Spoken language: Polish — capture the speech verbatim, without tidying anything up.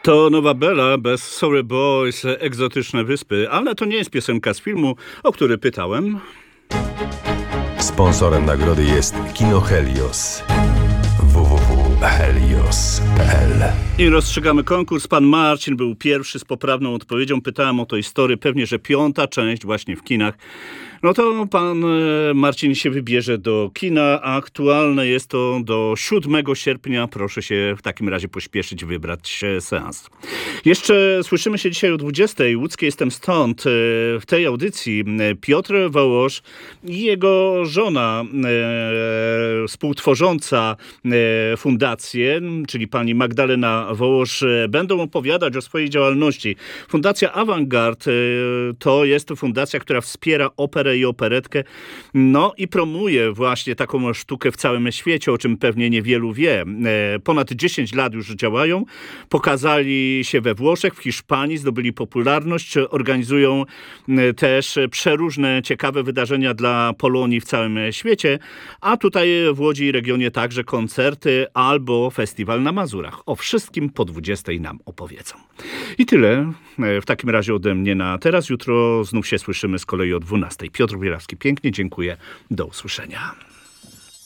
To Nowa Bella bez Sorry Boys, Egzotyczne Wyspy, ale to nie jest piosenka z filmu, o który pytałem. Sponsorem nagrody jest Kino Helios. w w w kropka helios kropka p l. I rozstrzygamy konkurs. Pan Marcin był pierwszy z poprawną odpowiedzią. Pytałem o Toy Story, pewnie, że piąta część właśnie w kinach. No to pan Marcin się wybierze do kina, a aktualne jest to do siódmego sierpnia. Proszę się w takim razie pośpieszyć, wybrać seans. Jeszcze słyszymy się dzisiaj o dwudziestej. Łódzkie Jestem Stąd. W tej audycji Piotr Wołosz i jego żona, e, współtworząca e, fundację, czyli pani Magdalena Wołosz, będą opowiadać o swojej działalności. Fundacja Avantgard e, to jest fundacja, która wspiera operę i operetkę, no i promuje właśnie taką sztukę w całym świecie, o czym pewnie niewielu wie. Ponad dziesięć lat już działają, pokazali się we Włoszech, w Hiszpanii, zdobyli popularność, organizują też przeróżne ciekawe wydarzenia dla Polonii w całym świecie, a tutaj w Łodzi i regionie także koncerty albo festiwal na Mazurach. O wszystkim po dwudziestej nam opowiedzą. I tyle w takim razie ode mnie na teraz. Jutro znów się słyszymy z kolei o dwunastej. Piotr Bierawski, pięknie dziękuję. Do usłyszenia.